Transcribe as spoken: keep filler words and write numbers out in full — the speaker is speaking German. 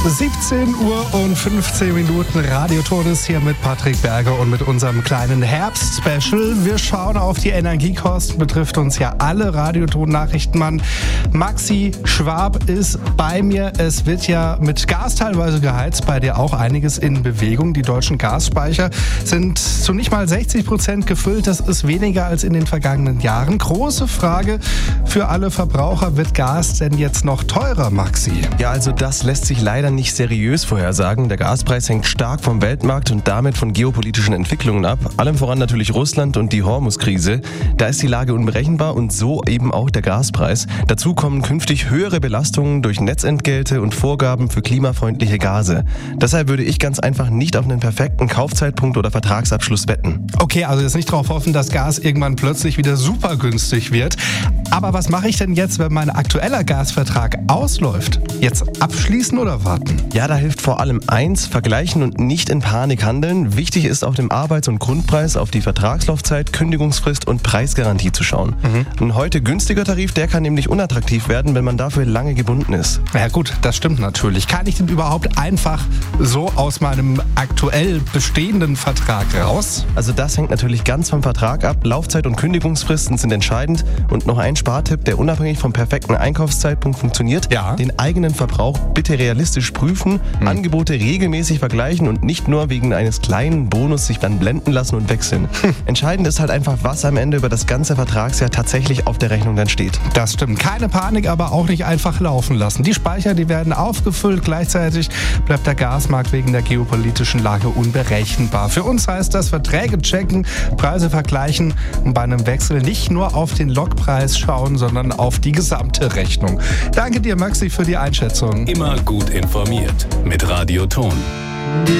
siebzehn Uhr und fünfzehn Minuten, Radioton ist hier mit Patrick Berger und mit unserem kleinen Herbst-Special. Wir schauen auf die Energiekosten, betrifft uns ja alle. Radioton-Nachrichtenmann Maxi Schwab ist bei mir. Es wird ja mit Gas teilweise geheizt, bei dir auch einiges in Bewegung. Die deutschen Gasspeicher sind zu nicht mal sechzig Prozent gefüllt. Das ist weniger als in den vergangenen Jahren. Große Frage für alle Verbraucher, wird Gas denn jetzt noch teurer, Maxi? Ja, also das lässt sich leider nicht seriös vorhersagen. Der Gaspreis hängt stark vom Weltmarkt und damit von geopolitischen Entwicklungen ab. Allem voran natürlich Russland und die Hormuz-Krise. Da ist die Lage unberechenbar und so eben auch der Gaspreis. Dazu kommen künftig höhere Belastungen durch Netzentgelte und Vorgaben für klimafreundliche Gase. Deshalb würde ich ganz einfach nicht auf einen perfekten Kaufzeitpunkt oder Vertragsabschluss wetten. Okay, also jetzt nicht darauf hoffen, dass Gas irgendwann plötzlich wieder super günstig wird. Aber was mache ich denn jetzt, wenn mein aktueller Gasvertrag ausläuft? Jetzt abschließen oder warten? Ja, da hilft vor allem eins, vergleichen und nicht in Panik handeln. Wichtig ist auf dem Arbeits- und Grundpreis, auf die Vertragslaufzeit, Kündigungsfrist und Preisgarantie zu schauen. Mhm. Ein heute günstiger Tarif, der kann nämlich unattraktiv werden, wenn man dafür lange gebunden ist. Ja gut, das stimmt natürlich. Kann ich denn überhaupt einfach so aus meinem aktuell bestehenden Vertrag raus? Also das hängt natürlich ganz vom Vertrag ab. Laufzeit und Kündigungsfristen sind entscheidend. Und noch ein Spartipp, der unabhängig vom perfekten Einkaufszeitpunkt funktioniert. Ja. Den eigenen Verbrauch bitte realistisch prüfen, hm. Angebote regelmäßig vergleichen und nicht nur wegen eines kleinen Bonus sich dann blenden lassen und wechseln. Hm. Entscheidend ist halt einfach, was am Ende über das ganze Vertragsjahr tatsächlich auf der Rechnung dann steht. Das stimmt. Keine Panik, aber auch nicht einfach laufen lassen. Die Speicher, die werden aufgefüllt. Gleichzeitig bleibt der Gasmarkt wegen der geopolitischen Lage unberechenbar. Für uns heißt das Verträge checken, Preise vergleichen und bei einem Wechsel nicht nur auf den Lokpreis schauen, sondern auf die gesamte Rechnung. Danke dir, Maxi, für die Einschätzung. Immer gut informiert mit Radioton.